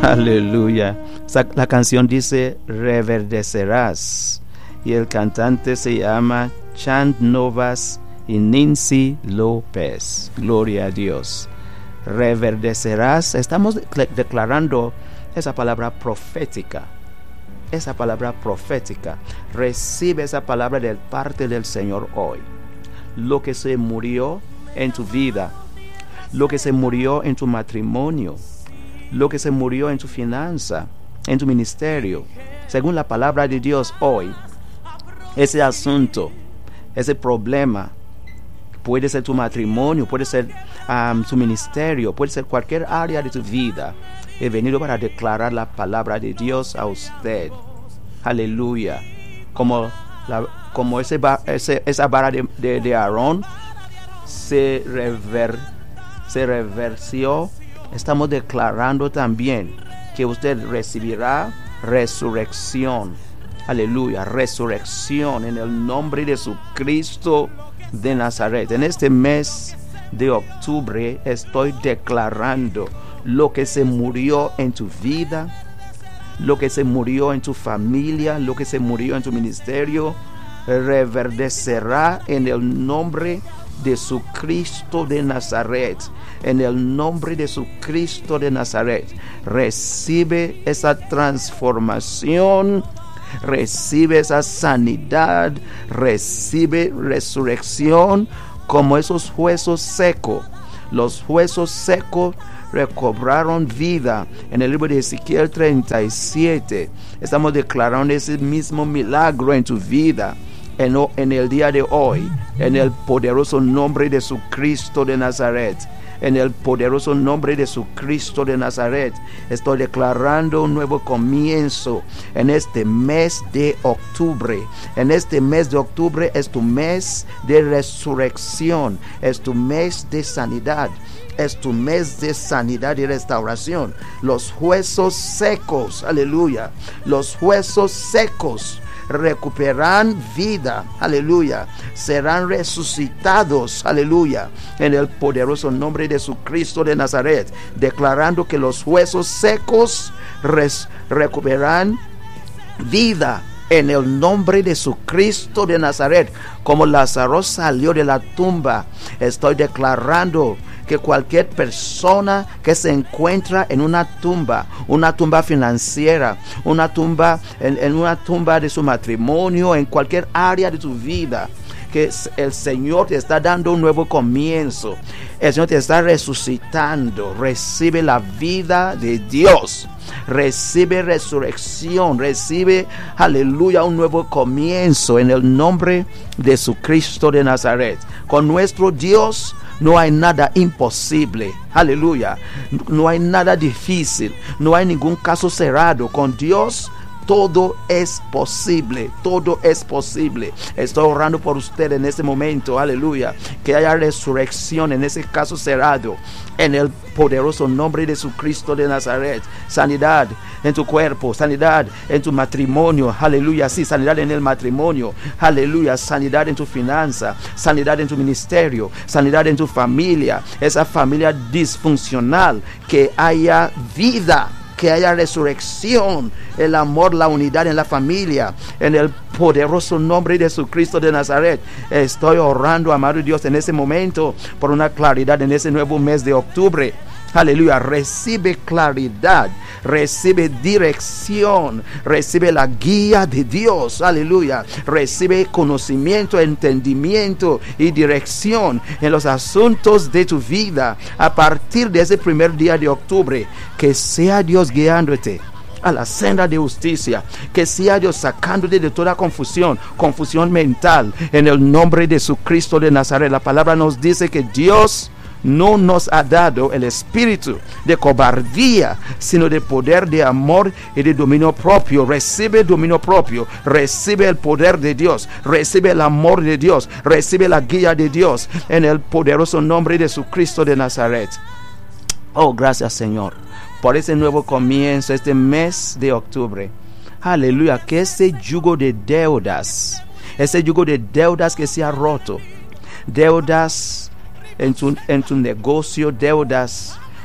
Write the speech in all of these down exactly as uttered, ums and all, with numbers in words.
Aleluya. La canción dice reverdecerás y el cantante se llama Chant Novas y Nancy López. Gloria a Dios. Reverdecerás. Estamos declarando esa palabra profética. Esa palabra profética. Recibe esa palabra de parte del Señor hoy. Lo que se murió en tu vida, lo que se murió en tu matrimonio, lo que se murió en tu finanza, en tu ministerio, según la palabra de Dios hoy, ese asunto, ese problema, puede ser tu matrimonio, puede ser um, tu ministerio, puede ser cualquier área de tu vida. He venido para declarar la palabra de Dios a usted. Aleluya. Como, la, como ese, ese, esa vara de, de, de Aarón se, rever, se reversió. Estamos declarando también que usted recibirá resurrección. Aleluya, resurrección en el nombre de Jesucristo de Nazaret. En este mes de octubre estoy declarando lo que se murió en tu vida, lo que se murió en tu familia, lo que se murió en tu ministerio, reverdecerá en el nombre de Jesucristo de Nazaret. En el nombre de Jesucristo de Nazaret, recibe esa transformación, recibe esa sanidad, recibe resurrección como esos huesos secos. Los huesos secos recobraron vida. En el libro de Ezequiel treinta y siete estamos declarando ese mismo milagro en tu vida. En, en el día de hoy, en el poderoso nombre de Jesucristo de Nazaret, en el poderoso nombre de Jesucristo de Nazaret, estoy declarando un nuevo comienzo en este mes de octubre. En este mes de octubre es tu mes de resurrección, es tu mes de sanidad. Es tu mes de sanidad y restauración. Los huesos secos, aleluya, los huesos secos recuperarán vida, aleluya, serán resucitados, aleluya, en el poderoso nombre de Jesucristo de Nazaret, declarando que los huesos secos res, recuperarán vida en el nombre de Jesucristo de Nazaret. Como Lázaro salió de la tumba, estoy declarando que cualquier persona que se encuentra en una tumba, una tumba financiera, una tumba en, en una tumba de su matrimonio, en cualquier área de tu vida, que el Señor te está dando un nuevo comienzo. El Señor te está resucitando. Recibe la vida de Dios. Recibe resurrección. Recibe, aleluya, un nuevo comienzo en el nombre de Jesucristo de Nazaret. Con nuestro Dios no hay nada imposible. Aleluya. No hay nada difícil. No hay ningún caso cerrado. Con Dios todo es posible, todo es posible. Estoy orando por usted en este momento, aleluya, que haya resurrección en ese caso cerrado, en el poderoso nombre de Jesucristo de Nazaret. Sanidad en tu cuerpo, sanidad en tu matrimonio, aleluya, sí, sanidad en el matrimonio, aleluya, sanidad en tu finanza, sanidad en tu ministerio, sanidad en tu familia, esa familia disfuncional, que haya vida, que haya resurrección, el amor, la unidad en la familia, en el poderoso nombre de Jesucristo de Nazaret. Estoy orando, amado Dios, en ese momento por una claridad en ese nuevo mes de octubre. Aleluya, recibe claridad, recibe dirección, recibe la guía de Dios, aleluya, recibe conocimiento, entendimiento y dirección en los asuntos de tu vida a partir de ese primer día de octubre. Que sea Dios guiándote a la senda de justicia, que sea Dios sacándote de toda confusión, confusión mental, en el nombre de Jesucristo de Nazaret. La palabra nos dice que Dios no nos ha dado el espíritu de cobardía, sino de poder, de amor y de dominio propio. Recibe dominio propio, recibe el poder de Dios, recibe el amor de Dios, recibe la guía de Dios, en el poderoso nombre de Jesucristo de Nazaret. Oh, gracias, Señor, por ese nuevo comienzo, este mes de octubre. Aleluya, que ese yugo de deudas, ese yugo de deudas que se ha roto, deudas en tu, en tu negocio, deudas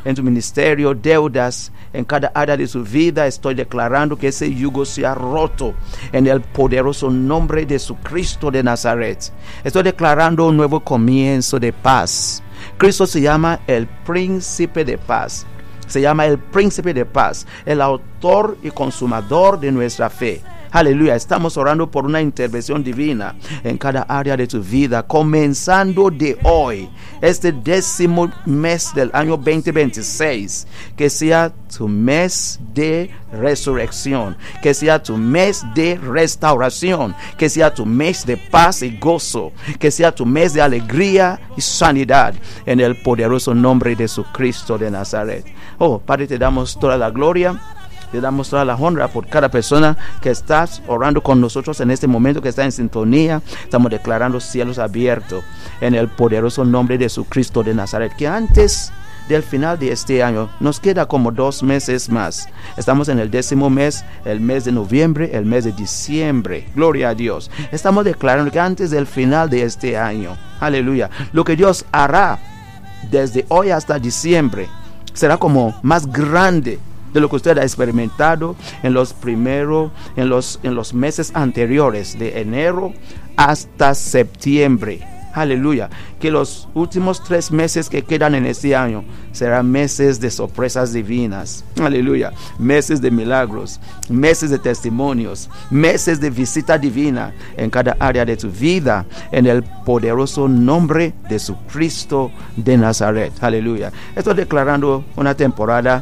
en tu ministerio, deudas en cada área de su vida. Estoy declarando que ese yugo sea roto en el poderoso nombre de Jesucristo de Nazaret. Estoy declarando un nuevo comienzo de paz. Cristo se llama el príncipe de paz. Se llama el príncipe de paz, el autor y consumador de nuestra fe. Aleluya, estamos orando por una intervención divina en cada área de tu vida, comenzando de hoy, este décimo mes del año veinte veintiséis, que sea tu mes de resurrección, que sea tu mes de restauración, que sea tu mes de paz y gozo, que sea tu mes de alegría y sanidad, en el poderoso nombre de Jesucristo de Nazaret. Oh, Padre, te damos toda la gloria. Te damos toda la honra por cada persona que estás orando con nosotros en este momento, que está en sintonía. Estamos declarando cielos abiertos en el poderoso nombre de Jesucristo de Nazaret, que antes del final de este año nos queda como dos meses más. Estamos en el décimo mes, el mes de noviembre, el mes de diciembre. Gloria a Dios. Estamos declarando que antes del final de este año, aleluya, lo que Dios hará desde hoy hasta diciembre será como más grande de lo que usted ha experimentado en los primeros, en los, en los meses anteriores, de enero hasta septiembre. Aleluya. Que los últimos tres meses que quedan en este año serán meses de sorpresas divinas. Aleluya. Meses de milagros, meses de testimonios, meses de visita divina en cada área de tu vida, en el poderoso nombre de Jesucristo de Nazaret. Aleluya. Estoy declarando una temporada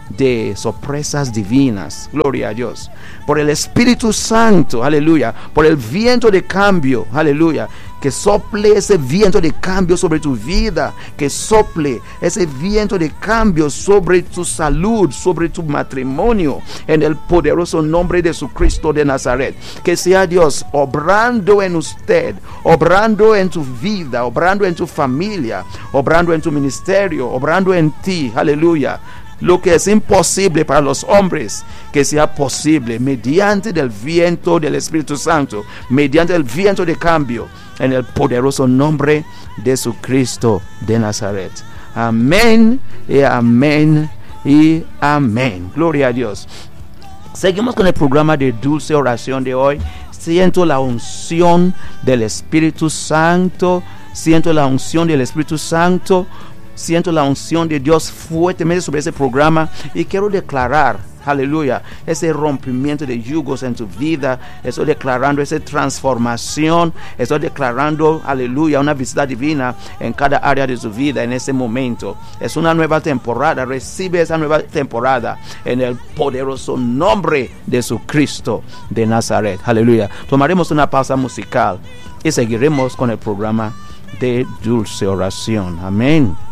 de sorpresas divinas. Gloria a Dios. Por el Espíritu Santo, aleluya, por el viento de cambio, aleluya, que sople ese viento de cambio sobre tu vida, que sople ese viento de cambio sobre tu salud, sobre tu matrimonio, en el poderoso nombre de Jesucristo de Nazaret. Que sea Dios obrando en usted, obrando en tu vida, obrando en tu familia, obrando en tu ministerio, obrando en ti, aleluya. Lo que es imposible para los hombres, que sea posible mediante el viento del Espíritu Santo, mediante el viento de cambio, en el poderoso nombre de Jesucristo de Nazaret. Amén y amén y amén. Gloria a Dios. Seguimos con el programa de dulce oración de hoy. Siento la unción del Espíritu Santo. Siento la unción del Espíritu Santo. Siento la unción de Dios fuertemente sobre ese programa y quiero declarar, aleluya, ese rompimiento de yugos en tu vida. Estoy declarando esa transformación. Estoy declarando, aleluya, una visita divina en cada área de tu vida en ese momento. Es una nueva temporada. Recibe esa nueva temporada en el poderoso nombre de Jesucristo de Nazaret. Aleluya. Tomaremos una pausa musical y seguiremos con el programa de dulce oración. Amén.